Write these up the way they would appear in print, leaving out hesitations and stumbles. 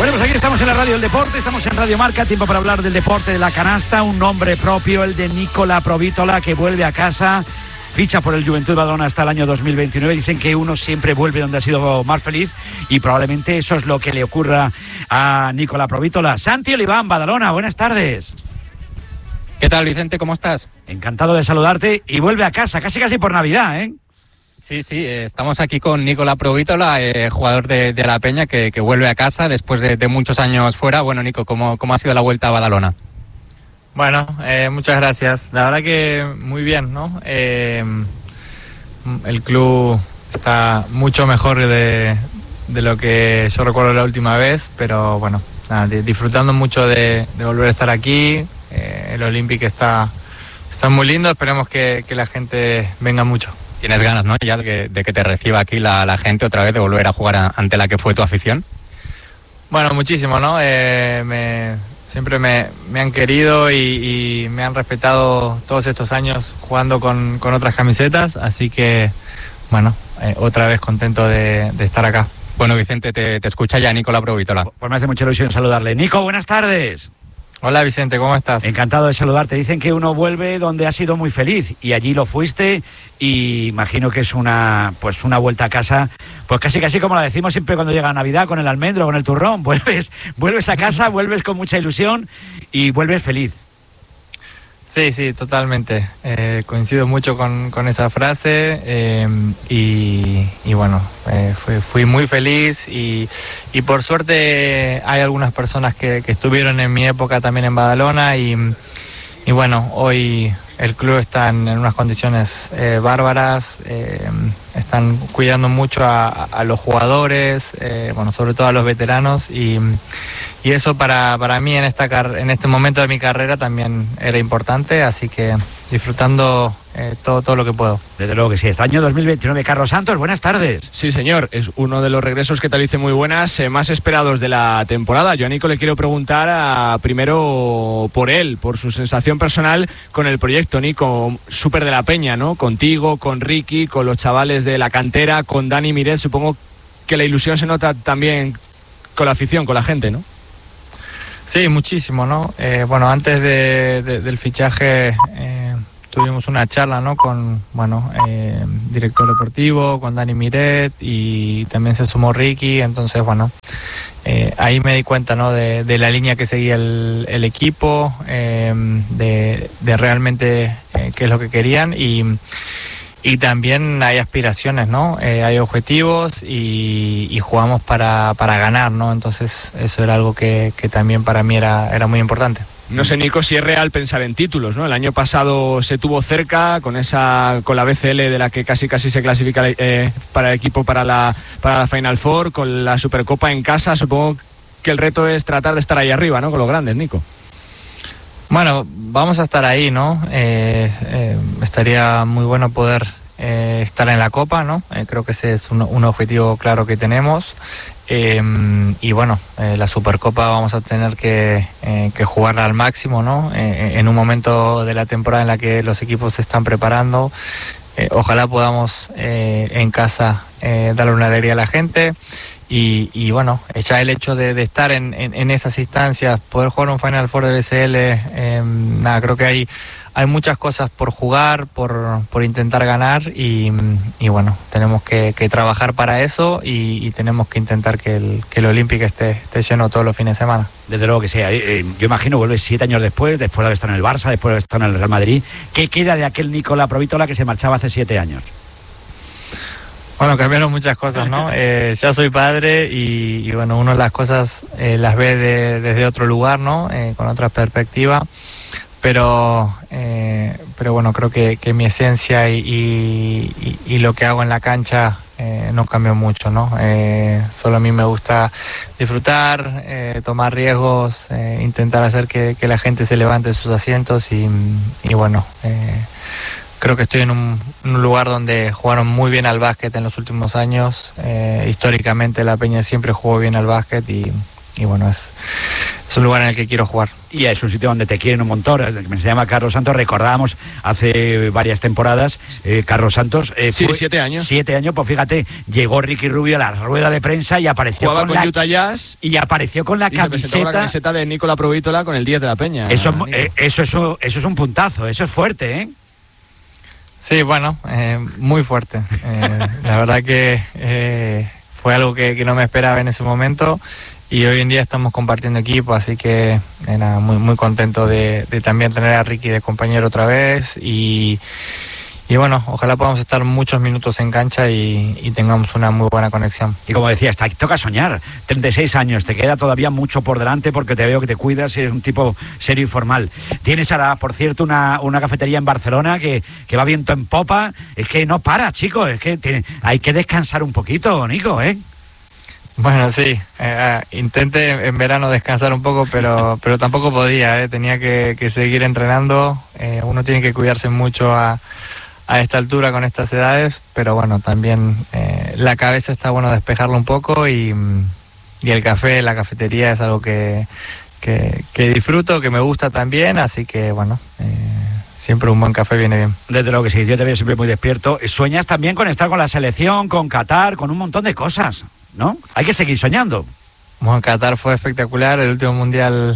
Bueno, pues aquí estamos en la Radio del Deporte, estamos en Radio Marca, tiempo para hablar del deporte de la canasta, un nombre propio, el de Nicola Provítola, que vuelve a casa, ficha por el Juventud Badalona hasta el año 2029. Dicen que uno siempre vuelve donde ha sido más feliz y probablemente eso es lo que le ocurra a Nicola Provítola. Santi Oliván, Badalona, buenas tardes. ¿Qué tal, Vicente? ¿Cómo estás? Encantado de saludarte y vuelve a casa, casi por Navidad, ¿eh? Sí, estamos aquí con Nicola Provítola, jugador de la Peña, que vuelve a casa después de muchos años fuera. Bueno, Nico, ¿cómo ha sido la vuelta a Badalona? Bueno, muchas gracias. La verdad que muy bien, ¿no? El club está mucho mejor de lo que yo recuerdo la última vez, pero bueno, nada, disfrutando mucho de volver a estar aquí. El Olympic está muy lindo, esperemos que la gente venga mucho. Tienes ganas, ¿no? Ya de que te reciba aquí la gente otra vez, de volver a jugar ante la que fue tu afición. Bueno, muchísimo, ¿no? Siempre me han querido y me han respetado todos estos años jugando con otras camisetas, así que, bueno, otra vez contento de estar acá. Bueno, Vicente, te escucha ya Nicola Provítola. Pues me hace mucha ilusión saludarle. Nico, buenas tardes. Hola Vicente, ¿cómo estás? Encantado de saludarte. Dicen que uno vuelve donde ha sido muy feliz y allí lo fuiste y imagino que es una vuelta a casa, pues casi como la decimos siempre cuando llega Navidad, con el almendro, con el turrón. Vuelves a casa, vuelves con mucha ilusión y vuelves feliz. Sí, totalmente. Coincido mucho con esa frase y bueno, fui muy feliz y por suerte hay algunas personas que estuvieron en mi época también en Badalona y bueno, hoy el club está en unas condiciones bárbaras, están cuidando mucho a los jugadores, bueno, sobre todo a los veteranos y eso para mí en este momento de mi carrera también era importante, así que disfrutando todo lo que puedo. Desde luego que sí. Este año 2029, Carlos Santos, buenas tardes. Sí, señor, es uno de los regresos, que tal dice, muy buenas, más esperados de la temporada. Yo a Nico le quiero preguntar primero por él, por su sensación personal con el proyecto, Nico, súper de la Peña, ¿no? Contigo, con Ricky, con los chavales de la cantera, con Dani Miret. Supongo que la ilusión se nota también con la afición, con la gente, ¿no? Sí, muchísimo, ¿no? Bueno, antes del fichaje tuvimos una charla, ¿no? Con, director deportivo, con Dani Miret y también se sumó Ricky, entonces, bueno, ahí me di cuenta, ¿no? De la línea que seguía el equipo, de realmente qué es lo que querían y también hay aspiraciones, ¿no? Hay objetivos y jugamos para ganar, ¿no? Entonces eso era algo que también para mí era muy importante. No sé, Nico, si es real pensar en títulos, ¿no? El año pasado se tuvo cerca con la BCL, de la que casi se clasifica para el equipo para la Final Four, con la Supercopa en casa. Supongo que el reto es tratar de estar ahí arriba, ¿no? Con los grandes, Nico. Bueno, vamos a estar ahí, ¿no? Estaría muy bueno poder estar en la Copa, ¿no? Creo que ese es un objetivo claro que tenemos. Y bueno, la Supercopa vamos a tener que jugarla al máximo, ¿no? En un momento de la temporada en la que los equipos se están preparando. Ojalá podamos en casa darle una alegría a la gente. Y bueno, ya el hecho de estar en esas instancias, poder jugar un Final Four de BCL, creo que hay muchas cosas por jugar, por intentar ganar y bueno, tenemos que trabajar para eso y tenemos que intentar que el Olympic esté lleno todos los fines de semana. Desde luego que sí. Yo imagino vuelves 7 años después de haber estado en el Barça, después de haber estado en el Real Madrid. ¿Qué queda de aquel Nicola Provítola que se marchaba hace 7 años? Bueno, cambiaron muchas cosas, ¿no? Ya soy padre y bueno, uno las cosas las ve desde otro lugar, ¿no? Con otra perspectiva. Pero bueno, creo que mi esencia y lo que hago en la cancha no cambió mucho, ¿no? Solo a mí me gusta disfrutar, tomar riesgos, intentar hacer que la gente se levante de sus asientos y bueno, creo que estoy en un lugar donde jugaron muy bien al básquet en los últimos años. Históricamente la Peña siempre jugó bien al básquet y bueno, es es un lugar en el que quiero jugar. Y es un sitio donde te quieren un montón. Me se llama Carlos Santos. Recordábamos hace varias temporadas, Carlos Santos. Sí, 7 años. 7 años, pues fíjate, llegó Ricky Rubio a la rueda de prensa y apareció jugaba con Utah Jazz. Y apareció con la camiseta. Con la camiseta de Nicola Provítola con el 10 de la Peña. Eso es un puntazo, eso es fuerte, ¿eh? Sí, bueno, muy fuerte. La verdad que fue algo que no me esperaba en ese momento. Y hoy en día estamos compartiendo equipo, así que era muy contento de también tener a Ricky de compañero otra vez y bueno, ojalá podamos estar muchos minutos en cancha y tengamos una muy buena conexión. Y como decías, toca soñar, 36 años, te queda todavía mucho por delante porque te veo que te cuidas y eres un tipo serio y formal. Tienes ahora, por cierto, una cafetería en Barcelona que va viento en popa, es que no para, chicos, es que hay que descansar un poquito, Nico, ¿eh? Bueno, sí, intenté en verano descansar un poco, pero tampoco podía, tenía que seguir entrenando. Uno tiene que cuidarse mucho a esta altura con estas edades, pero bueno, también la cabeza está bueno despejarlo un poco y el café, la cafetería es algo que disfruto, que me gusta también, así que bueno, siempre un buen café viene bien. Desde luego que sí, yo te veo siempre muy despierto. Sueñas también con estar con la selección, con Qatar, con un montón de cosas, ¿no? Hay que seguir soñando. Bueno, Qatar fue espectacular, el último mundial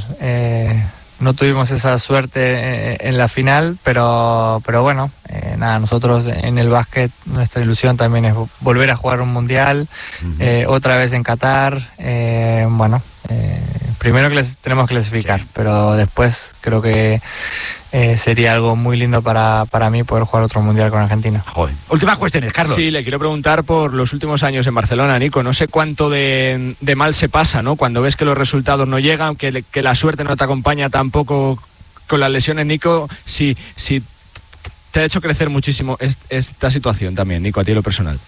no tuvimos esa suerte en la final, pero bueno, nada, nosotros en el básquet nuestra ilusión también es volver a jugar un mundial, otra vez en Qatar, bueno, primero tenemos que clasificar, sí, pero después creo que sería algo muy lindo para mí poder jugar otro mundial con Argentina. Joder. Últimas cuestiones, Carlos. Sí, le quiero preguntar por los últimos años en Barcelona, Nico. No sé cuánto de mal se pasa, ¿no? Cuando ves que los resultados no llegan, que la suerte no te acompaña tampoco con las lesiones, Nico. Si te ha hecho crecer muchísimo esta situación también, Nico, a ti en lo personal.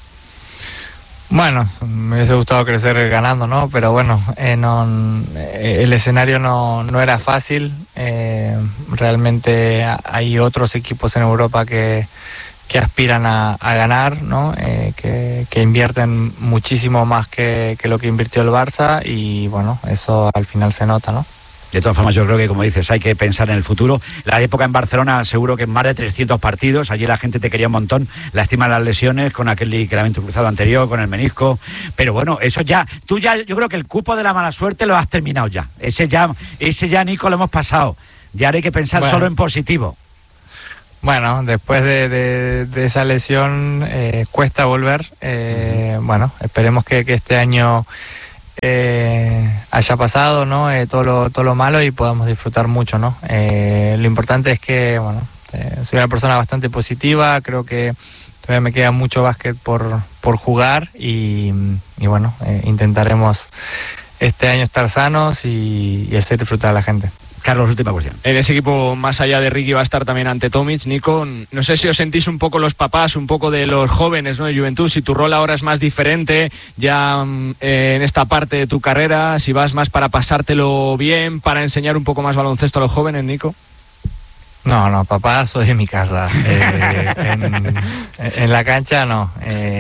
Bueno, me hubiese gustado crecer ganando, ¿no? Pero bueno, el escenario no era fácil. Realmente hay otros equipos en Europa que aspiran a ganar, ¿no? Que invierten muchísimo más que lo que invirtió el Barça y bueno, eso al final se nota, ¿no? De todas formas, yo creo que, como dices, hay que pensar en el futuro. La época en Barcelona, seguro que más de 300 partidos. Allí la gente te quería un montón. Lástima las lesiones con aquel ligamento cruzado anterior, con el menisco. Pero bueno, eso ya... yo creo que el cupo de la mala suerte lo has terminado ya. Ese ya, Nico, lo hemos pasado. Ya ahora hay que pensar solo en positivo. Bueno, después de esa lesión cuesta volver. Bueno, esperemos que este año... haya pasado, ¿no? Todo lo malo y podamos disfrutar mucho, ¿no? Lo importante es que, bueno, soy una persona bastante positiva, creo que todavía me queda mucho básquet por jugar y bueno, intentaremos este año estar sanos y hacer disfrutar a la gente. Carlos, última cuestión. En ese equipo, más allá de Ricky, va a estar también ante Tomic. Nico, no sé si os sentís un poco los papás, un poco de los jóvenes, ¿no? De Juventud, si tu rol ahora es más diferente ya en esta parte de tu carrera, si vas más para pasártelo bien, para enseñar un poco más baloncesto a los jóvenes, Nico. No, papá, soy de mi casa. En la cancha no.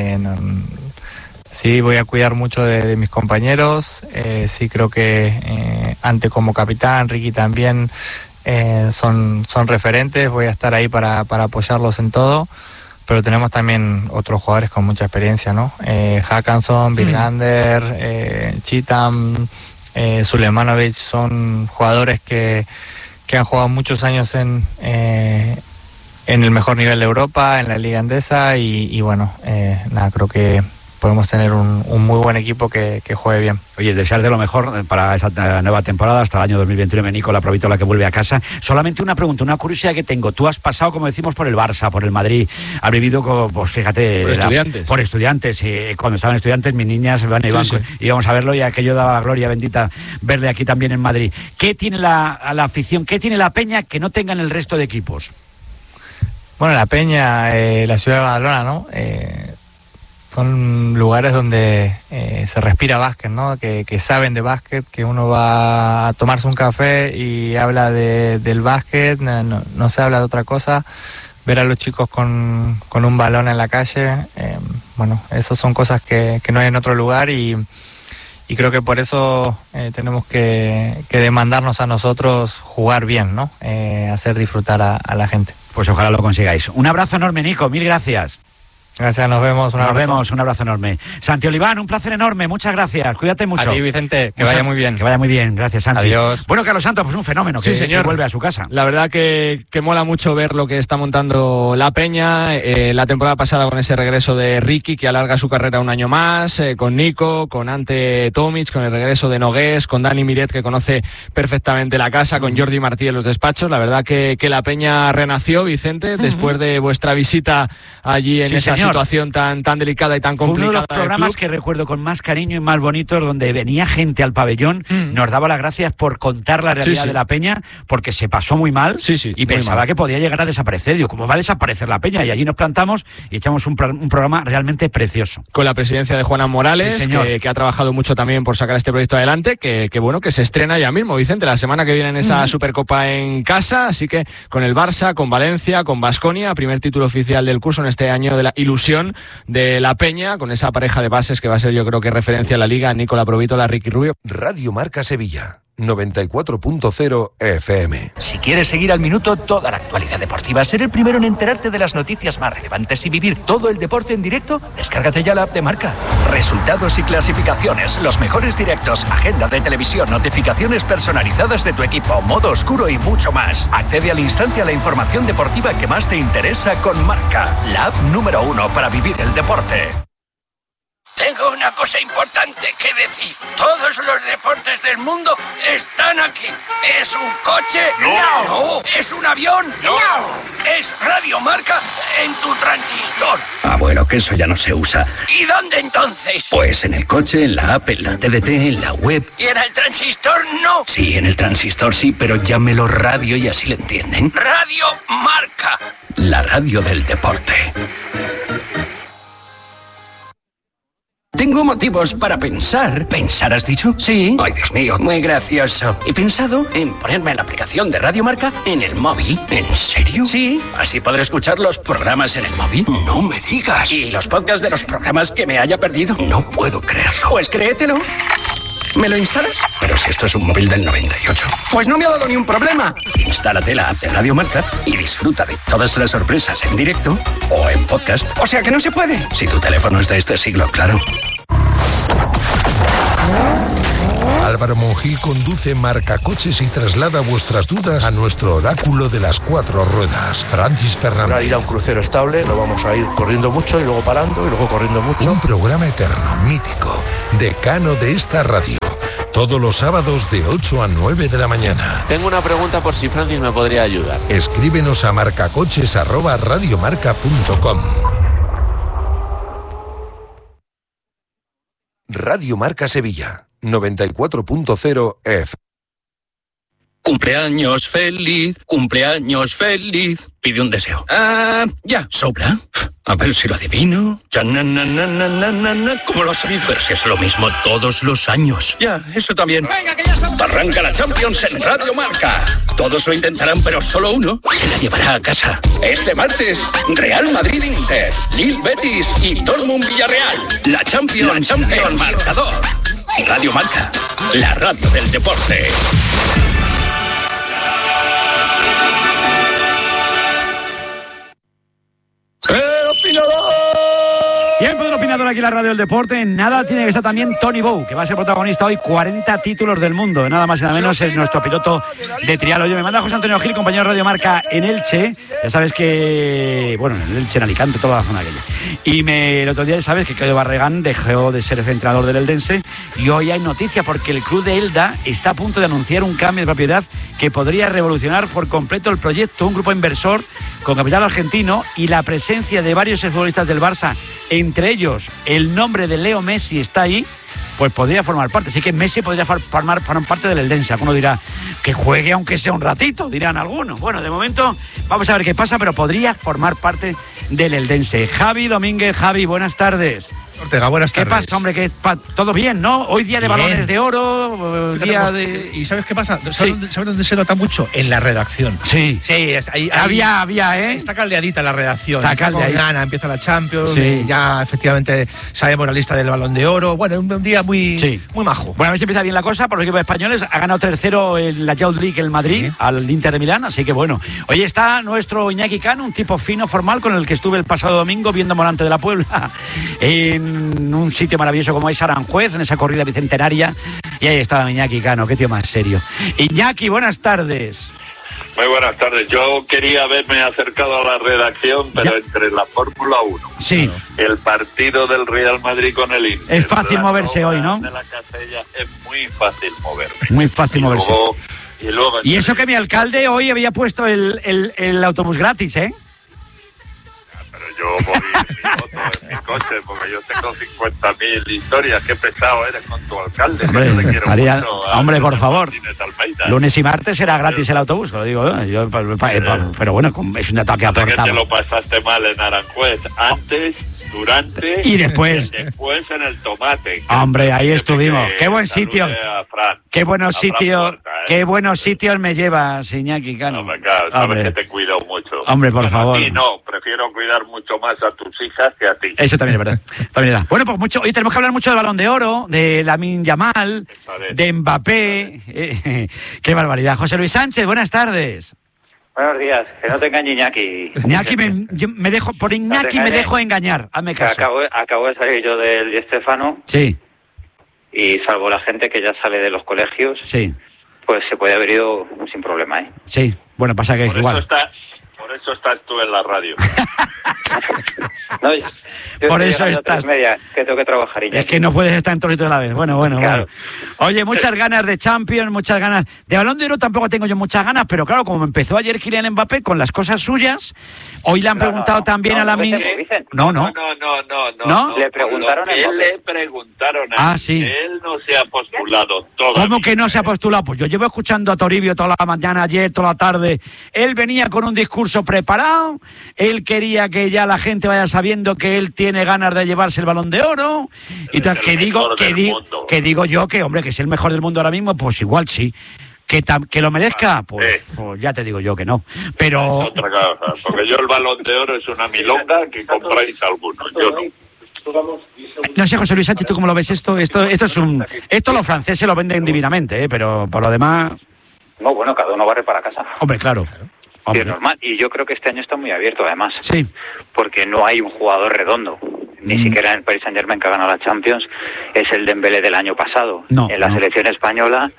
Sí, voy a cuidar mucho de mis compañeros, sí creo que Ante como capitán, Ricky también son referentes, voy a estar ahí para apoyarlos en todo, pero tenemos también otros jugadores con mucha experiencia, ¿no? Hackanson, Birgander, Chitam, Sulemanovic, son jugadores que han jugado muchos años en el mejor nivel de Europa, en la Liga Endesa y bueno, nada, creo que podemos tener un muy buen equipo que juegue bien. Oye, desear de lo mejor para esa nueva temporada hasta el año 2021. Nicola Provítola, que vuelve a casa. Solamente una pregunta, una curiosidad que tengo. Tú has pasado, como decimos, por el Barça, por el Madrid, has vivido, pues fíjate... Por estudiantes. Cuando estaban estudiantes, mis niñas íbamos a verlo y aquello daba gloria bendita verle aquí también en Madrid. ¿Qué tiene la afición, qué tiene la Peña que no tengan el resto de equipos? Bueno, la Peña, la ciudad de Badalona, ¿no? Son lugares donde se respira básquet, ¿no? Que saben de básquet, que uno va a tomarse un café y habla del básquet, no se habla de otra cosa. Ver a los chicos con un balón en la calle, bueno, esas son cosas que no hay en otro lugar y creo que por eso tenemos que demandarnos a nosotros jugar bien, ¿no? Hacer disfrutar a la gente. Pues ojalá lo consigáis. Un abrazo enorme, Nico, mil gracias. Gracias, nos vemos. Un abrazo enorme. Santi Oliván, un placer enorme, muchas gracias, cuídate mucho. A ti, Vicente, que vaya muy bien. Que vaya muy bien, gracias, Santi. Adiós. Bueno, Carlos Santos, pues un fenómeno, sí, señor, que vuelve a su casa. La verdad que mola mucho ver lo que está montando la Peña, la temporada pasada con ese regreso de Ricky, que alarga su carrera un año más, con Nico, con Ante Tomic, con el regreso de Nogués, con Dani Miret, que conoce perfectamente la casa, con Jordi Martí en los despachos. La verdad que la Peña renació, Vicente, después de vuestra visita allí en esa situación tan delicada y tan complicada. Fue uno de los programas que recuerdo con más cariño y más bonitos, donde venía gente al pabellón, nos daba las gracias por contar la realidad de la Peña, porque se pasó muy mal y pensaba que podía llegar a desaparecer. Digo, ¿cómo va a desaparecer la Peña? Y allí nos plantamos y echamos un programa realmente precioso. Con la presidencia de Juana Morales, que ha trabajado mucho también por sacar este proyecto adelante, que bueno, que se estrena ya mismo, Vicente, la semana que viene en esa Supercopa en casa, así que con el Barça, con Valencia, con Baskonia, primer título oficial del curso en este año de la ilusión de la Peña, con esa pareja de bases que va a ser, yo creo que referencia a la Liga, Nicola Provítola, Ricky Rubio. Radio Marca Sevilla 94.0 FM. Si quieres seguir al minuto toda la actualidad deportiva, ser el primero en enterarte de las noticias más relevantes y vivir todo el deporte en directo, descárgate ya la app de Marca. Resultados y clasificaciones, los mejores directos, agenda de televisión, notificaciones personalizadas de tu equipo, modo oscuro y mucho más. Accede al instante a la información deportiva que más te interesa con Marca, la app número 1 para vivir el deporte. Tengo una cosa importante que decir. Todos los deportes del mundo están aquí. ¿Es un coche? No. ¿Es un avión? No. ¿Es Radio Marca en tu transistor? Ah, bueno, que eso ya no se usa. ¿Y dónde entonces? Pues en el coche, en la app, en la TDT, en la web. ¿Y en el transistor no? Sí, en el transistor sí, pero llámelo radio y así le entienden. Radio Marca. La radio del deporte. Tengo motivos para pensar. ¿Pensar has dicho? Sí. Ay, Dios mío, muy gracioso. He pensado en ponerme la aplicación de Radio Marca en el móvil. ¿En serio? Sí. Así podré escuchar los programas en el móvil. No me digas. ¿Y los podcasts de los programas que me haya perdido? No puedo creerlo. Pues créetelo. ¿Me lo instalas? Pero si esto es un móvil del 98. Pues no me ha dado ni un problema. Instálate la app de Radio Marca y disfruta de todas las sorpresas en directo o en podcast. O sea que no se puede. Si tu teléfono es de este siglo, claro. Álvaro Monjil conduce Marca Coches y traslada vuestras dudas a nuestro oráculo de las 4 ruedas, Francis Fernández. Para ir a un crucero estable, no vamos a ir corriendo mucho y luego parando y luego corriendo mucho. Un programa eterno, mítico, decano de esta radio. Todos los sábados de 8 a 9 de la mañana. Tengo una pregunta por si Francis me podría ayudar. Escríbenos a marcacoches@radiomarca.com. Radio Marca Sevilla 94.0 F. Cumpleaños feliz, cumpleaños feliz. Pide un deseo. Ya, sopla. A ver si lo adivino. ¿Cómo lo has sabido? Pero si es lo mismo todos los años. Ya, eso también. Venga, que ya está. Arranca la Champions en Radio Marca. Todos lo intentarán, pero solo uno se la llevará a casa. Este martes, Real Madrid-Inter, Lille Betis y Dortmund Villarreal. La Champions en marcador. Radio Marca, la radio del deporte. Tiempo del opinador aquí en la radio del deporte. Nada tiene que ser también Tony Bow, que va a ser protagonista hoy. 40 títulos del mundo, nada más y nada menos. Es nuestro piloto de trial. Oye, me manda José Antonio Gil, compañero de Radio Marca en Elche. Ya sabes que, bueno, en Elche, en Alicante, toda la zona aquella. Y el otro día, ya sabes que Claudio Barragán dejó de ser el entrenador del Eldense. Y hoy hay noticia porque el club de Elda está a punto de anunciar un cambio de propiedad que podría revolucionar por completo el proyecto. Un grupo inversor con capital argentino y la presencia de varios futbolistas del Barça, entre ellos el nombre de Leo Messi está ahí, pues podría formar parte. Así que Messi podría formar parte del Eldense. Alguno dirá que juegue aunque sea un ratito, dirán algunos. Bueno, de momento vamos a ver qué pasa, pero podría formar parte del Eldense. Javi Domínguez. Javi, buenas tardes. Ortega, buenas tardes. ¿Qué pasa, hombre? ¿Todo bien, no? Hoy día de Bien. balones de oro, día de... ¿Y sabes qué pasa? Sí. ¿Sabes dónde se nota mucho? En la redacción. Sí. Sí, Había, ¿eh? Está caldeadita la redacción. Está Está con caldeadita. gana, empieza la Champions. Sí. Ya efectivamente sabemos la lista del Balón de Oro. Bueno, un día muy majo. Bueno, a ver si empieza bien la cosa por los equipos españoles. Ha ganado 3-0 en la Youth League el Madrid al Inter de Milán, así que bueno. Hoy está nuestro Iñaki Cano, un tipo fino, formal, con el que estuve el pasado domingo viendo Morante de la Puebla en un sitio maravilloso como es Aranjuez, en esa corrida bicentenaria. Y ahí estaba Iñaki Cano, qué tío más serio. Iñaki, buenas tardes. Muy buenas tardes. Yo quería haberme acercado a la redacción, pero entre la Fórmula 1, sí, el partido del Real Madrid con el Inter, es fácil moverse hoy, ¿no? de la Castella, es muy fácil moverme. Muy fácil moverse. Luego, Y eso que mi alcalde hoy había puesto el autobús gratis, ¿eh? Pero yo voy en mi coche, porque yo tengo 50.000 historias. Qué pesado eres con tu alcalde. Hombre, que yo le quiero estaría- mucho, hombre, por favor. Martínez Almeida. Lunes y martes será gratis el autobús, lo digo yo. Pero bueno, es un ataque Sé que te aportado. lo pasaste mal en Aranjuez, antes, durante Y después. después en el Tomate. Hombre, ahí estuvimos. Qué buen Salude sitio. a Fran. Qué buenos A Fran sitios, Puerta, qué buenos sitios me llevas, Iñaki Cano. Claro, sabes Hombre. que te cuido mucho. Hombre, por Bueno, favor. A ti no, prefiero cuidar mucho más a tus hijas que a ti. Eso también es verdad. También es verdad. Bueno, pues hoy tenemos que hablar mucho del Balón de Oro, de Lamine Yamal, de Mbappé. Qué barbaridad. José Luis Sánchez, buenas tardes. Buenos días, que no te engañe Iñaki. Iñaki, me dejo, por Iñaki No te me engañes. dejo engañar. Hazme Que caso. acabo de salir yo del Di Stéfano Sí, y salvo la gente que ya sale de los colegios, sí, pues se puede haber ido sin problema, ¿eh? sí. Bueno, pasa que es igual. Por eso estás tú en la radio. No, yo Por estoy eso llegando a estás. 3:30, que tengo que trabajar, Iñaki. Es que no puedes estar en todos sitios a la vez. Bueno. Oye, muchas ganas de Champions, muchas ganas. De Balón de Oro tampoco tengo yo muchas ganas, pero claro, como empezó ayer Kylian Mbappé con las cosas suyas, hoy le han preguntado también a Lamine. No. No. ¿Le preguntaron a él? Le preguntaron a Ah, sí. él no se ha postulado todavía. ¿Cómo que no se ha postulado? Pues yo llevo escuchando a Toribio toda la mañana, ayer, toda la tarde. Él venía con un discurso preparado, él quería que ya la gente vaya sabiendo que él tiene ganas de llevarse el Balón de Oro. Y tal, que digo yo que, hombre, que es el mejor del mundo ahora mismo, pues igual sí. Que lo merezca, pues ya te digo yo que no. Pero... Es otra cosa, porque yo el Balón de Oro es una milonga que compráis algunos, yo no. No sé, José Luis Sánchez, ¿tú cómo lo ves esto? Esto los franceses lo venden divinamente, pero por lo demás... No, bueno, cada uno barre para casa. Hombre, claro. Y es normal. Y yo creo que este año está muy abierto, además. Sí. Porque no hay un jugador redondo. Ni siquiera en el Paris Saint-Germain, que ha ganado la Champions, es el Dembélé del año pasado. En la selección española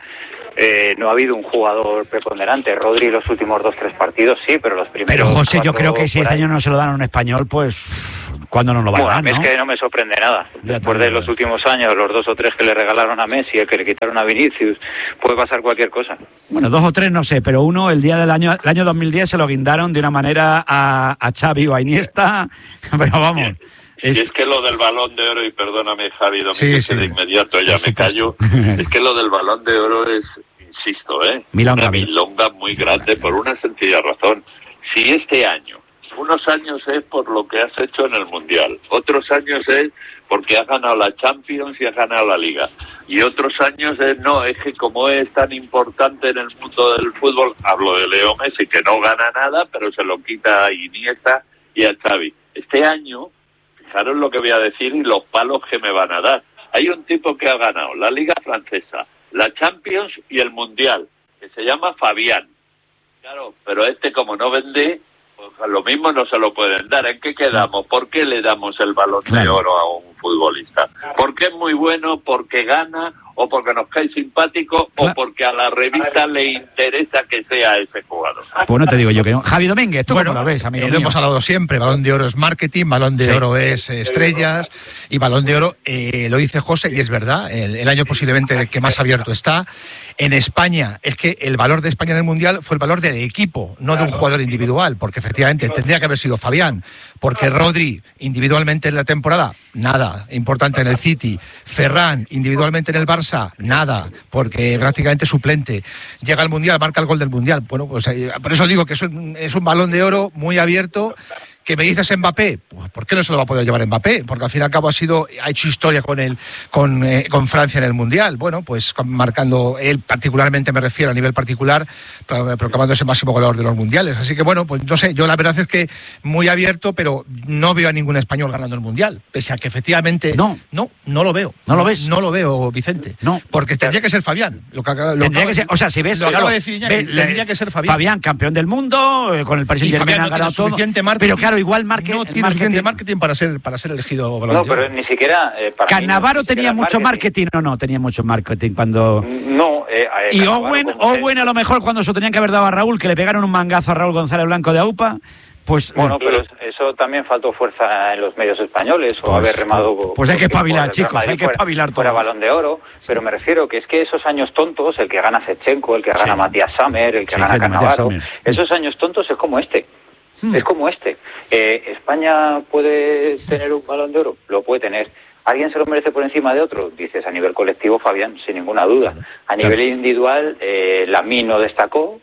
no ha habido un jugador preponderante. Rodri los últimos 2-3 partidos, sí, pero los primeros... Pero José, yo 4 creo que si por este ahí. año no se lo dan a un español, pues... ¿Cuándo nos lo va a dar, no? Es que no me sorprende nada. Después de los últimos años, los 2 o 3 que le regalaron a Messi, el que le quitaron a Vinicius, puede pasar cualquier cosa. Bueno, 2 o 3 no sé, pero uno el año 2010 se lo guindaron de una manera a Xavi o a Iniesta, pero vamos. Y es que lo del Balón de Oro, y perdóname Javi Domínguez, que de inmediato ya me callo, es que lo del Balón de Oro es, insisto, Milonga, una milonga muy grande por una sencilla razón. Si este año, unos años es por lo que has hecho en el Mundial, otros años es porque has ganado la Champions y has ganado la Liga, y otros años es que como es tan importante en el mundo del fútbol, hablo de Leo Messi, que no gana nada, pero se lo quita a Iniesta y a Xavi. Este año, fijaros lo que voy a decir y los palos que me van a dar. Hay un tipo que ha ganado la Liga Francesa, la Champions y el Mundial, que se llama Fabián. Claro, pero como no vende, pues a lo mismo no se lo pueden dar. ¿En qué quedamos? ¿Por qué le damos el Balón de Oro a un futbolista? ¿Porque es muy bueno, porque gana, o porque nos cae simpático, o porque a la revista le interesa que sea ese jugador? Pues no te digo yo que no. Javi Domínguez, ¿tú cómo lo ves, amigo Lo mío? hemos hablado siempre, Balón de Oro es marketing, Balón de Sí. Oro es estrellas, y Balón de Oro, lo dice José, y es verdad, el año posiblemente que más abierto está. En España, es que el valor de España en el Mundial fue el valor del equipo, no de un jugador individual, porque efectivamente tendría que haber sido Fabián, porque Rodri, individualmente en la temporada, nada, importante en el City. Ferran, individualmente en el Barça, nada, porque prácticamente suplente. Llega al Mundial, marca el gol del Mundial. Bueno, pues por eso digo que es un Balón de Oro muy abierto, ¿Que me dices Mbappé? Pues ¿por qué no se lo va a poder llevar Mbappé? Porque al fin y al cabo ha hecho historia con Francia en el Mundial. Bueno, pues marcando, él particularmente, me refiero a nivel particular, proclamándose el máximo goleador de los Mundiales. Así que bueno, pues no sé, yo la verdad es que muy abierto, pero no veo a ningún español ganando el Mundial. Pese a que efectivamente no lo veo. ¿No lo ves? No lo veo, Vicente. No. Porque tendría que ser Fabián. Tendría que ser, o sea, si ves... Lo acabo de decir, tendría que ser Fabián. Fabián, campeón del mundo, con el Paris Saint-Germain ha ganado todo. Pero claro, igual no tiene suficiente marketing para ser elegido Balón de Oro. No, pero ni siquiera... Cannavaro tenía mucho marketing, no tenía mucho marketing cuando... No. Y Owen a lo mejor cuando se lo tenían que haber dado a Raúl, que le pegaron un mangazo a Raúl González Blanco de AUPA, pues... Bueno, pero eso también faltó fuerza en los medios españoles, o haber remado... Pues hay que espabilar, chicos, hay que espabilar todo. Fuera Balón de Oro, pero me refiero que es que esos años tontos, el que gana Shevchenko, el que gana Matías Sammer, el que gana Cannavaro, esos años tontos es como este. Es como este. ¿España puede tener un Balón de Oro? Lo puede tener. ¿Alguien se lo merece por encima de otro? Dices, a nivel colectivo, Fabián, sin ninguna duda. A nivel individual, Lamine no destacó,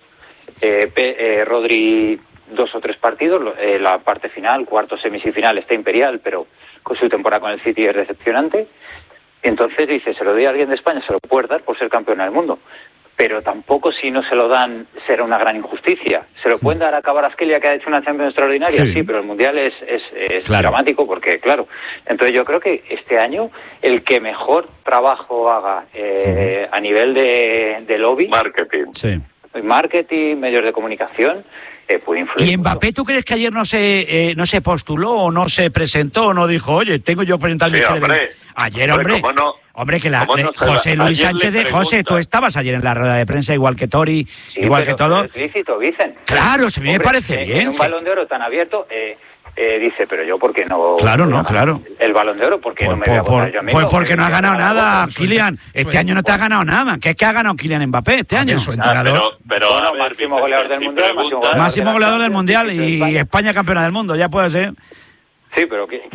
Rodri 2 o 3 partidos, la parte final, cuarto semifinal está imperial, pero con su temporada con el City es decepcionante. Entonces dices, se lo doy a alguien de España, se lo puede dar por ser campeón del mundo. Pero tampoco, si no se lo dan, será una gran injusticia. ¿Se lo pueden dar a Kvaratskhelia, que ha hecho una Champions extraordinaria? Sí, pero el Mundial es dramático porque, claro. Entonces yo creo que este año el que mejor trabajo haga a nivel de lobby... Marketing, medios de comunicación... puede influir. ¿Y Mbappé, tú crees que ayer no se postuló o no se presentó o no dijo, oye, tengo yo presentar mi ayer, hombre? Hombre, que José Luis Sánchez José, tú estabas ayer en la rueda de prensa, igual que Tori, igual que todo. Es lícito, dicen. Claro, se me parece bien. En un Balón de Oro tan abierto, dice, pero yo, ¿por qué no? Claro. El Balón de Oro, ¿por qué no me voy a votar yo a mí? Pues porque no has ganado nada, Kylian. Este año no te has ganado nada. ¿Qué ha ganado Kylian Mbappé este año? Pero máximo goleador del Mundial. Máximo goleador del Mundial y España campeona del mundo, ya puede ser. Sí, pero ¿qué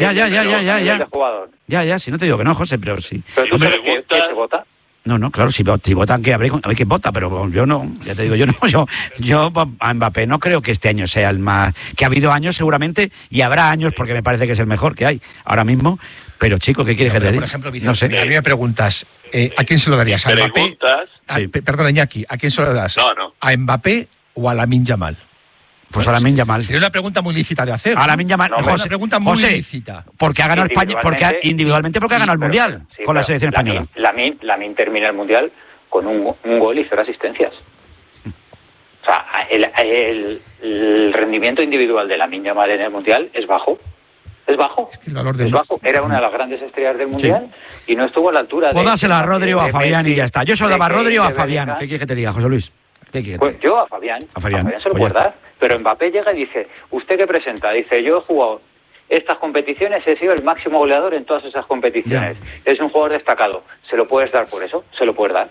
Ya, si no te digo que no, José, pero sí. ¿Pero tú crees que se vota? No, claro, si votan, que hay que vota, pero yo no, ya te digo, yo a Mbappé no creo que este año sea el más... Que ha habido años seguramente, y habrá años, porque me parece que es el mejor que hay ahora mismo, pero chico, ¿qué quieres que te diga? Por ejemplo, Vicente, no sé. A mí me preguntas, ¿a quién se lo darías? ¿A Mbappé? Perdón, Iñaki, ¿a quién se lo das? No. ¿A Mbappé o a Lamine Yamal? Pues a Lamine Yamal. Sería una pregunta muy lícita de hacer. A Lamine Yamal. Es una pregunta muy lícita. Porque ha ganado España, individualmente porque ha ganado el Mundial con la selección española. Lamine termina el Mundial con un gol y 0 asistencias. O sea, el rendimiento individual de Lamine Yamal en el Mundial es bajo. Es bajo. Es que el valor es bajo. Era una de las grandes estrellas del Mundial y no estuvo a la altura de... Pues dásela a Rodri o a Fabián y ya está. Yo se lo daba a Rodri o a Fabián. ¿Qué quieres que te diga, José Luis? Pues yo a Fabián. A Fabián se lo puedo dar. Pero Mbappé llega y dice, ¿usted qué presenta? Dice, yo he jugado estas competiciones, he sido el máximo goleador en todas esas competiciones. Es un jugador destacado. ¿Se lo puedes dar por eso? ¿Se lo puedes dar?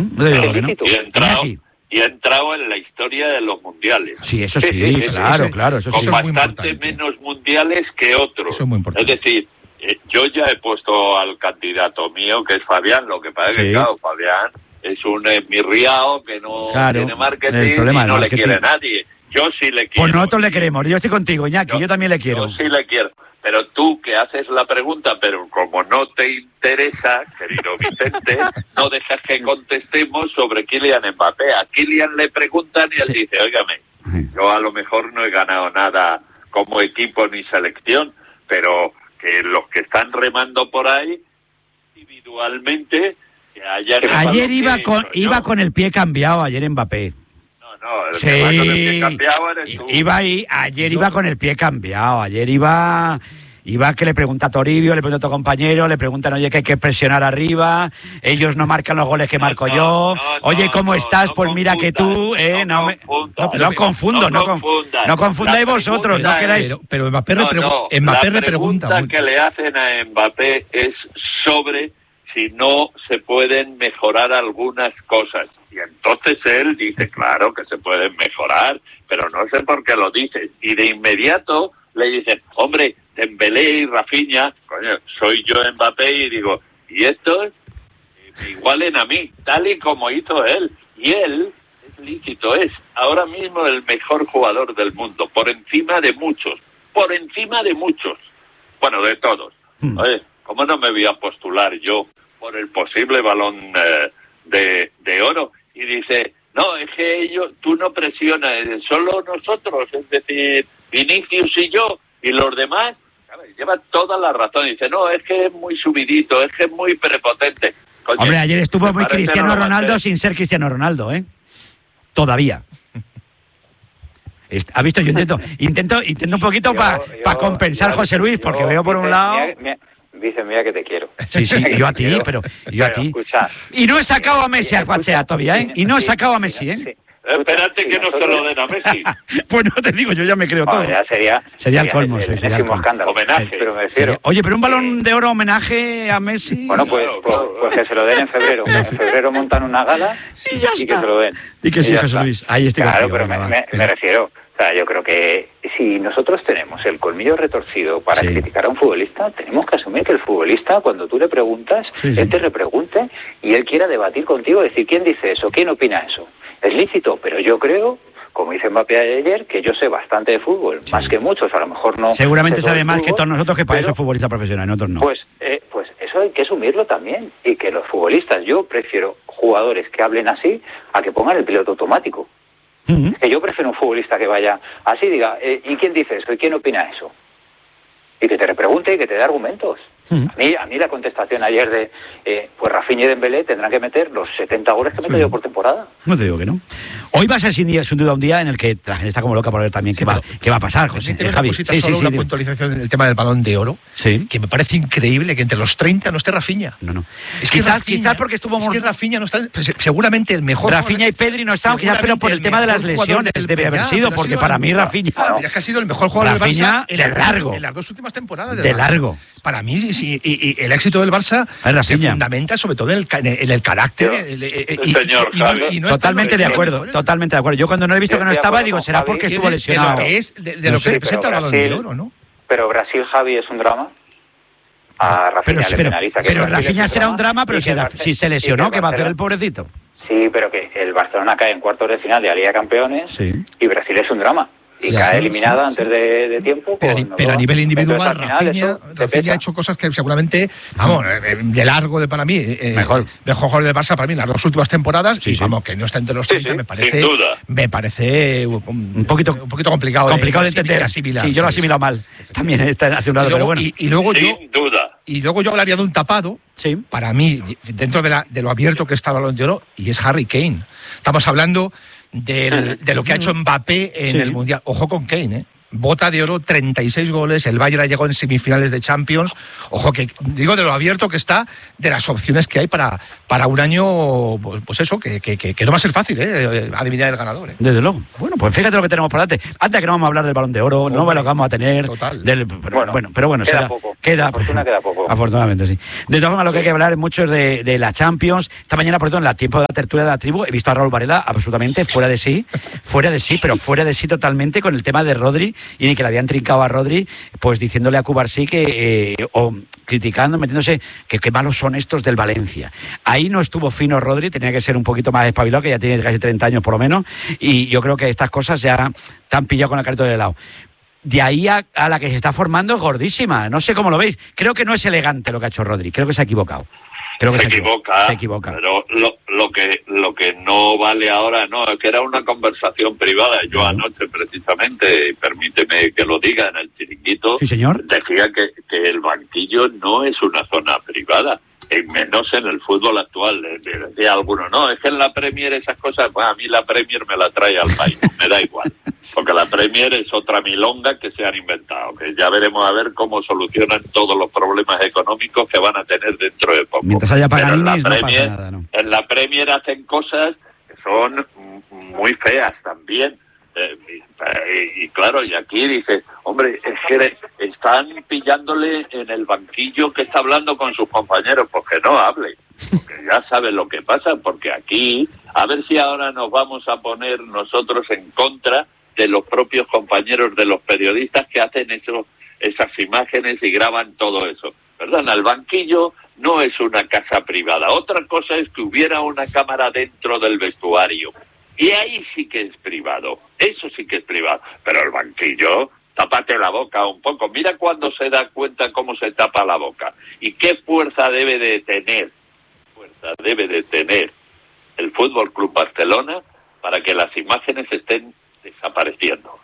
Y ha entrado en la historia de los mundiales. Sí, eso sí, claro. Eso con bastante menos mundiales que otros. Eso es muy importante. Es decir, yo ya he puesto al candidato mío, que es Fabián, lo que pasa es que, claro, Fabián es un mirriao que no tiene marketing y no le quiere a nadie. Yo sí le quiero. Pues nosotros le queremos. Yo estoy contigo, Iñaki. Yo también le quiero. Yo sí le quiero. Pero tú que haces la pregunta, pero como no te interesa, querido Vicente, no dejas que contestemos sobre Kylian Mbappé. A Kylian le preguntan y él dice, óigame, yo a lo mejor no he ganado nada como equipo ni selección, pero que los que están remando por ahí, individualmente, que hayan... Ayer iba con el pie cambiado, ayer Mbappé. El que va con el pie cambiado eres tú. Ayer iba con el pie cambiado, ayer iba que le pregunta a Toribio, le pregunta a tu compañero, le preguntan, oye, que hay que presionar arriba, ellos no marcan los goles que marco yo, oye, ¿cómo estás? Pues mira que tú, no confundáis vosotros, no queráis... Pero Mbappé le pregunta... La pregunta que le hacen a Mbappé es sobre si no se pueden mejorar algunas cosas. Y entonces él dice, claro que se pueden mejorar, pero no sé por qué lo dice. Y de inmediato le dicen, hombre, Dembélé y Rafinha, coño, soy yo Mbappé, y digo, y estos me igualen a mí, tal y como hizo él. Y él, es lícito, es ahora mismo el mejor jugador del mundo, por encima de muchos. por encima de muchos, bueno, de todos. ¿Cómo no me voy a postular yo por el posible Balón de Oro? Y dice, no, es que tú no presionas, solo nosotros, es decir, Vinicius y yo, y los demás, lleva toda la razón. Dice, no, es que es muy subidito, es que es muy prepotente. Coño, hombre, ayer estuvo muy Cristiano Ronaldo sin ser Cristiano Ronaldo, Todavía. ¿Has visto? Yo intento un poquito para compensar, José Luis, porque veo por un lado... Dice, mira que te quiero. Sí, yo a ti, pero yo a ti. Escucha, y no he sacado a Messi al Cuachea todavía, Y no he sacado a Messi, Espérate que no se lo den a Messi. Pues no te digo, yo ya me creo todo. Ya sería el colmo. Sería el colmo. Escándalo. Homenaje. Pero me refiero. Oye, pero un Balón de Oro homenaje a Messi... Bueno, pues que se lo den en febrero. En febrero montan una gala y que se lo den. Y que sí, José Luis. Ahí estoy contigo. Claro, pero me refiero... O sea, yo creo que si nosotros tenemos el colmillo retorcido para criticar a un futbolista, tenemos que asumir que el futbolista, cuando tú le preguntas, él te repregunte y él quiera debatir contigo, decir, ¿quién dice eso? ¿Quién opina eso? Es lícito, pero yo creo, como dice Mbappé ayer, que yo sé bastante de fútbol, más que muchos, a lo mejor no... Seguramente sabe más que todos nosotros, que para eso es futbolista profesional, nosotros no. Pues eso hay que asumirlo también, y que los futbolistas, yo prefiero jugadores que hablen así a que pongan el piloto automático. Que yo prefiero un futbolista que vaya así y diga, ¿y quién dice eso? ¿Y quién opina eso? Y que te repregunte y que te dé argumentos. A mí la contestación ayer de pues Rafinha y Dembélé tendrán que meter los 70 goles que meto yo por temporada. No te digo que no. Hoy va a ser sin duda un día en el que la gente está como loca por ver también qué va a pasar, José. Javi. Una puntualización en el tema del Balón de Oro, que me parece increíble que entre los 30 no esté Rafinha. No. Es que quizás porque estuvo... Es que Rafinha no está... Seguramente el mejor... Rafinha y Pedri no están, quizás, pero por el tema de las lesiones debe haber sido, porque para mí Rafinha... Es que ha sido el mejor jugador del Barça en las dos últimas temporadas. De largo. Para mí, y el éxito del Barça se fundamenta sobre todo en el carácter. Totalmente de acuerdo. Yo cuando no he visto que no estaba, digo, será porque estuvo lesionado. De lo que representa el Balón de Oro, ¿no? Pero Brasil, Javi, es un drama. A Rafinha le penaliza. Pero Rafinha será un drama, pero si se lesionó, ¿qué va a hacer el pobrecito? Sí, pero que el Barcelona cae en cuartos de final de la Liga de Campeones y Brasil es un drama. Y cae eliminada antes de tiempo. Pero a nivel individual, Rafinha ha hecho cosas que seguramente, de largo para mí, mejor jugador del Barça para mí en las dos últimas temporadas, que no está entre los 30, me parece un poquito complicado. Complicado de entender. Asimilar. Sí, yo lo he asimilado mal. También está hace un lado, pero bueno. Sin duda. Y luego yo hablaría de un tapado, para mí, dentro de lo abierto que está el Balón de Oro, y es Harry Kane. Estamos hablando de lo que ha hecho Mbappé en el Mundial. Ojo con Kane, Bota de Oro, 36 goles, el Bayern llegó en semifinales de Champions. Ojo, que digo de lo abierto que está, de las opciones que hay para un año, pues eso, que no va a ser fácil, adivinar el ganador. Desde luego. Bueno, pues fíjate lo que tenemos por delante. Antes que no vamos a hablar del Balón de Oro, no lo vamos a tener. Total. Pero bueno, queda poco. Queda poco. Afortunadamente, sí. De todas formas, lo que hay que hablar es mucho de la Champions. Esta mañana, por ejemplo, en la tiempo de la tertulia de la tribu, he visto a Raúl Varela absolutamente fuera de sí, pero fuera de sí totalmente con el tema de Rodri, y de que le habían trincado a Rodri, pues diciéndole a Cubarsí o criticando, metiéndose que malos son estos del Valencia. Ahí no estuvo fino Rodri, tenía que ser un poquito más espabilado, que ya tiene casi 30 años por lo menos, y yo creo que estas cosas ya te han pillado con el carrito de helado. De ahí a la que se está formando es gordísima, no sé cómo lo veis. Creo que no es elegante lo que ha hecho Rodri, creo que se ha equivocado. Se equivoca. Pero lo que no vale ahora, es que era una conversación privada. Yo anoche, precisamente, permíteme que lo diga, en el Chiringuito, sí, señor, decía que el banquillo no es una zona privada, menos en el fútbol actual. Decía alguno, es que en la Premier esas cosas, a mí la Premier me la trae al país, me da igual. Porque la Premier es otra milonga que se han inventado, que ya veremos a ver cómo solucionan todos los problemas económicos que van a tener dentro de poco. Mientras haya Paganinis no pasa nada, ¿no? En la Premier hacen cosas que son muy feas también. Y claro, y aquí dice, hombre, es que están pillándole en el banquillo que está hablando con sus compañeros, pues que no hable, porque ya saben lo que pasa, porque aquí, a ver si ahora nos vamos a poner nosotros en contra de los propios compañeros de los periodistas que hacen esas imágenes y graban todo eso. ¿Verdad? El banquillo no es una casa privada. Otra cosa es que hubiera una cámara dentro del vestuario. Y ahí sí que es privado. Eso sí que es privado. Pero el banquillo tápate la boca un poco. Mira cuando se da cuenta cómo se tapa la boca y qué fuerza debe de tener el Fútbol Club Barcelona para que las imágenes estén desapareciendo.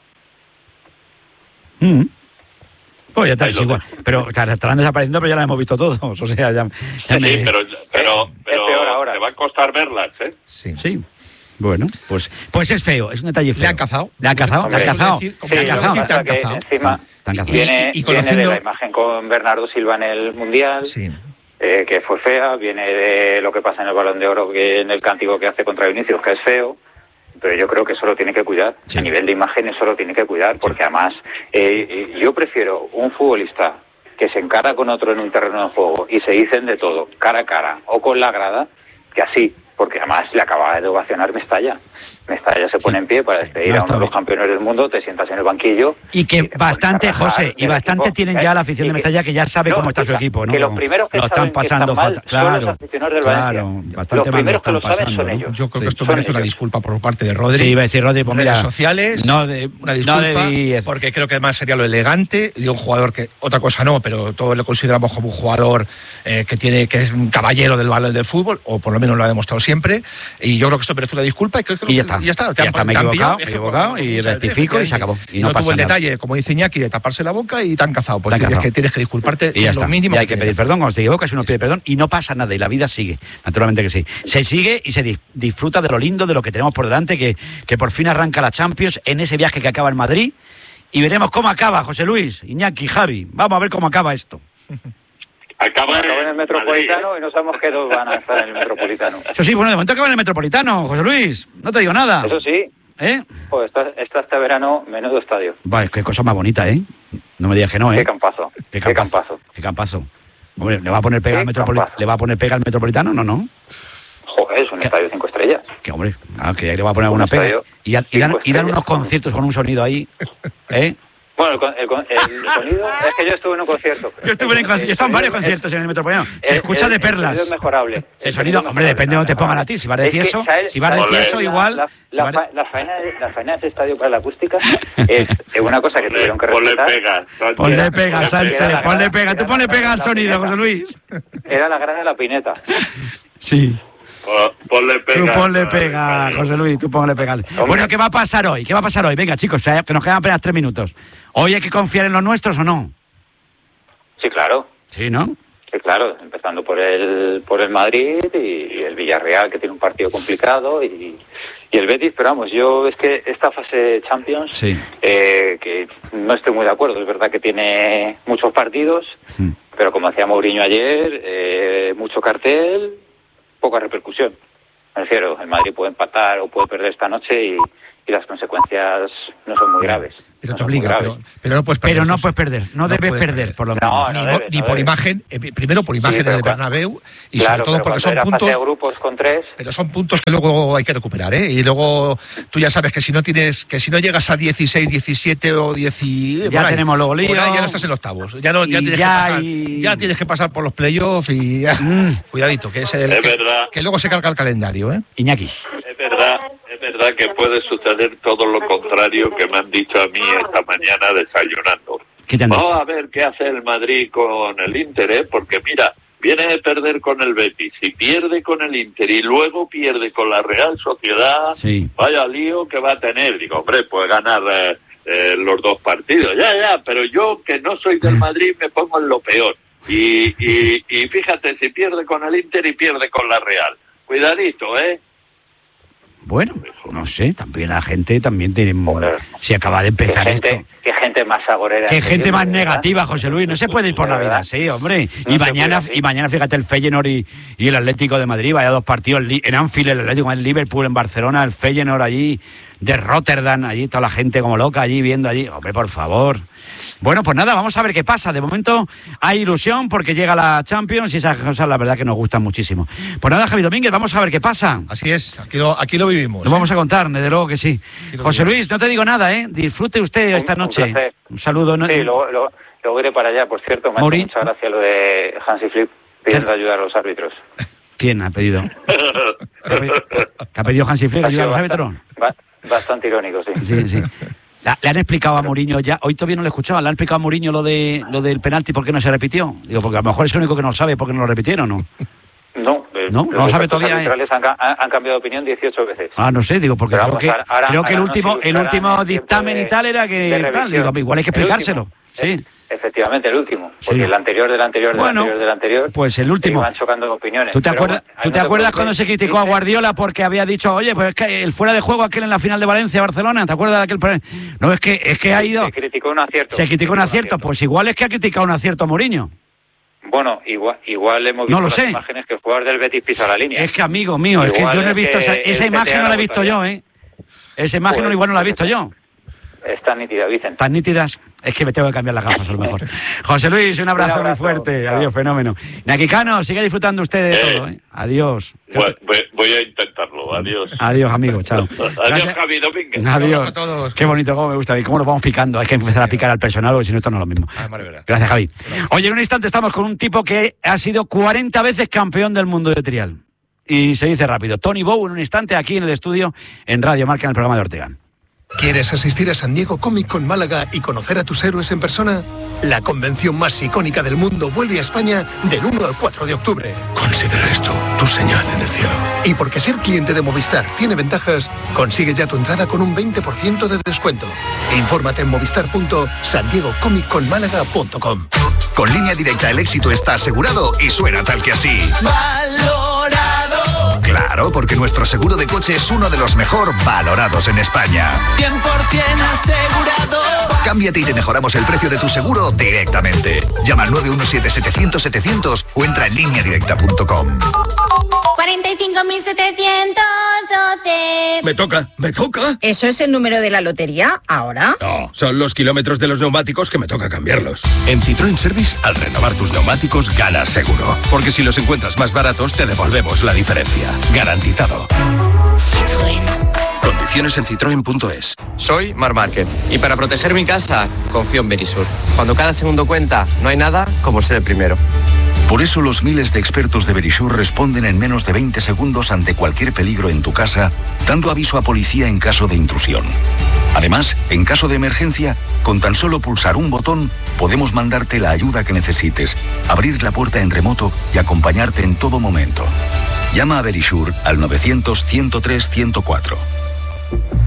Pues ya está, es igual. Pero estarán desapareciendo, pero ya las hemos visto todos. O sea, ya sí, pero te va a costar verlas, ¿eh? Sí. Bueno, pues es feo, es un detalle feo. Le han cazado. Le han cazado. Encima viene de la imagen con Bernardo Silva en el Mundial, que fue fea, viene de lo que pasa en el Balón de Oro, que en el cántico que hace contra Vinicius, que es feo. Pero yo creo que eso lo tiene que cuidar. A nivel de imagen eso lo tiene que cuidar, porque además yo prefiero un futbolista que se encara con otro en un terreno de juego y se dicen de todo, cara a cara o con la grada, que así, porque además le acaba de ovacionar Mestalla. Mestalla se pone en pie para despedir a uno de los campeones del mundo, te sientas en el banquillo. Y que bastante, José, y bastante tienen ya la afición de Mestalla, que ya sabe cómo está su equipo, ¿no? Que los primeros que lo están pasando mal son los aficionados del Valencia. Bastante los primeros que lo saben pasando, son ellos. Yo creo que esto merece una disculpa por parte de Rodri. Sí, iba a decir Rodri, pues redes sociales, una disculpa, porque creo que además sería lo elegante de un jugador que, otra cosa no, pero todos lo consideramos como un jugador que es un caballero del balón del fútbol, o por lo menos lo ha demostrado siempre, y yo creo que esto merece una disculpa y creo que ya está. Me he equivocado y rectifico y se acabó. Y no pasa tuvo el nada. detalle, como dice Iñaki, de taparse la boca y te han cazado. Pues tienes que disculparte y ya lo está. mínimo. Y hay que pedir perdón cuando te equivocas, uno pide perdón y no pasa nada y la vida sigue. Naturalmente que sí. Se sigue y se disfruta de lo lindo, de lo que tenemos por delante, que por fin arranca la Champions en ese viaje que acaba en Madrid y veremos cómo acaba, José Luis, Iñaki, Javi. Vamos a ver cómo acaba esto. Acaba en el Metropolitano Madrid, y no sabemos qué dos van a estar en el Metropolitano. Eso sí, bueno, de momento acaba en el Metropolitano, José Luis. No te digo nada. Eso sí. Pues este verano, menudo estadio. Vale, qué cosa más bonita, ¿eh? No me digas que no, ¿eh? Qué campazo. Qué campazo. Hombre, ¿le va a poner pega al Metropolitano? No. Joder, es un estadio 5 estrellas. Que hombre, que ahí le va a poner alguna pega. Y dan unos conciertos con un sonido ahí, ¿eh? Bueno, el sonido es que yo estuve en un concierto. Yo he estado en varios conciertos en el Metropolitano. Se escucha de perlas. El sonido es mejorable. El sonido, hombre, depende de dónde te pongan a ti. Si vas de tieso, igual. La faena de ese estadio para la acústica es una cosa que tuvieron que respetar. Ponle pega, Sánchez, ponle pega. Tú ponle pega al sonido, José Luis. Era la grada de la Pineta. Sí. Ponle pega. Tú ponle pega, José Luis, tú ponle pega. Bueno, ¿qué va a pasar hoy? Venga, chicos, que nos quedan apenas 3 minutos. ¿Hoy hay que confiar en los nuestros o no? Sí, claro. Sí, ¿no? Sí, claro, empezando por el Madrid y el Villarreal, que tiene un partido complicado, y el Betis, pero vamos, yo es que esta fase Champions, que no estoy muy de acuerdo, es verdad que tiene muchos partidos, pero como decía Mourinho ayer, mucho cartel, poca repercusión. Me refiero, el Madrid puede empatar o puede perder esta noche y las consecuencias no son muy graves. Pero te obliga, pero no puedes perder. Pero no puedes perder, no debes perder, por lo menos. Ni por imagen, primero por imagen en el Bernabéu y sobre todo porque son puntos de grupos con 3. Pero son puntos que luego hay que recuperar, ¿eh? Y luego tú ya sabes que si no llegas a 16, 17 o 10 ya tenemos luego lío. Ya no estás en octavos. Ya tienes que pasar por los playoffs y cuidadito, que es verdad. Que luego se carga el calendario, ¿eh? Iñaki. Es verdad que puede suceder todo lo contrario que me han dicho a mí esta mañana desayunando. Vamos a ver qué hace el Madrid con el Inter, ¿eh? Porque mira, viene de perder con el Betis y pierde con el Inter y luego pierde con la Real Sociedad. Vaya lío que va a tener. Digo, hombre, puede ganar los 2 partidos. Ya, pero yo que no soy del Madrid me pongo en lo peor. Y fíjate, si pierde con el Inter y pierde con la Real. Cuidadito, ¿eh? Bueno, no sé, también la gente tiene... Si acaba de empezar esto... Qué gente más agorera. Qué gente más negativa, José Luis. No se puede ir por la vida así, hombre. Y mañana, fíjate, el Feyenoord y el Atlético de Madrid. Vaya 2 partidos en Anfield, el Atlético, el Liverpool en Barcelona, el Feyenoord allí, de Rotterdam, allí toda la gente como loca allí, viendo allí. Hombre, por favor. Bueno, pues nada, vamos a ver qué pasa. De momento hay ilusión porque llega la Champions y esas cosas la verdad que nos gustan muchísimo. Pues nada, Javi Domínguez, vamos a ver qué pasa. Así es, aquí lo vivimos. Lo vamos a contar, desde luego que sí. José Luis, no te digo nada, ¿eh? Disfrute usted esta noche. Un saludo. Sí, luego iré para allá, por cierto. Me ha hecho mucha gracia lo de Hansi Flick pidiendo ayudar a los árbitros. ¿Quién ha pedido? ¿Qué ha pedido Hansi Flick ayudar a los árbitros? Bastante irónico, sí. Sí. Le han explicado a Mourinho ya, hoy todavía no lo he escuchado, le han explicado a Mourinho lo del penalti, ¿por qué no se repitió? Digo, porque a lo mejor es el único que no sabe por qué no lo repitieron, ¿no? No lo sabe todavía. Los arbitrales han cambiado de opinión 18 veces. No sé, digo, porque creo que el último dictamen y tal era que tal, digo, igual hay que explicárselo. Sí. Efectivamente, el último. Porque el anterior del anterior. Pues el último. Iban chocando opiniones. ¿Tú te acuerdas cuando se criticó a Guardiola porque había dicho, oye, pues es que el fuera de juego aquel en la final de Valencia-Barcelona, ¿te acuerdas de aquel? No, es que ha ido. Se criticó un acierto. Un acierto. Pues igual es que ha criticado un acierto a Mourinho. Bueno, igual hemos visto las imágenes que el jugador del Betis pisa la línea. Es que, amigo mío, es que yo no he visto esa imagen, no la he visto yo, ¿eh? Esa imagen igual no la he visto yo. Están nítidas, dicen. Tan nítidas, es que me tengo que cambiar las gafas a lo mejor. José Luis, un abrazo muy fuerte. Adiós, fenómeno. Nakikano, sigue disfrutando usted de todo, ¿eh? Adiós. Voy a intentarlo. Adiós. Adiós, amigo. Chao. Adiós, Javi Domínguez. Adiós a todos. Qué bonito, cómo me gusta. ¿Y cómo lo vamos picando? Hay que empezar a picar al personal, porque si no, esto no es lo mismo. Gracias, Javi. Oye, en un instante estamos con un tipo que ha sido 40 veces campeón del mundo de trial. Y se dice rápido. Tony Bow, en un instante, aquí en el estudio, en Radio Marca, en el programa de Ortega. ¿Quieres asistir a San Diego Comic Con Málaga y conocer a tus héroes en persona? La convención más icónica del mundo vuelve a España del 1 al 4 de octubre. Considera esto tu señal en el cielo. Y porque ser cliente de Movistar tiene ventajas, consigue ya tu entrada con un 20% de descuento. Infórmate en movistar.sandiegocomicconmálaga.com. Con Línea Directa el éxito está asegurado y suena tal que así. ¡Valorado! Claro, porque nuestro seguro de coche es uno de los mejor valorados en España. 100% asegurado. Cámbiate y te mejoramos el precio de tu seguro directamente. Llama al 917-700-700 o entra en lineadirecta.com. 45.712. Me toca. ¿Eso es el número de la lotería ahora? No, son los kilómetros de los neumáticos que me toca cambiarlos. En Citroën Service, al renovar tus neumáticos, ganas seguro. Porque si los encuentras más baratos, te devolvemos la diferencia. Garantizado. Citroën. Condiciones en citroen.es. Soy Marc Márquez y para proteger mi casa confío en Verisur. Cuando cada segundo cuenta, no hay nada como ser el primero. Por eso los miles de expertos de Verisur responden en menos de 20 segundos ante cualquier peligro en tu casa, dando aviso a policía en caso de intrusión. Además, en caso de emergencia, con tan solo pulsar un botón, podemos mandarte la ayuda que necesites, abrir la puerta en remoto y acompañarte en todo momento. Llama a Verisur al 900 103 104.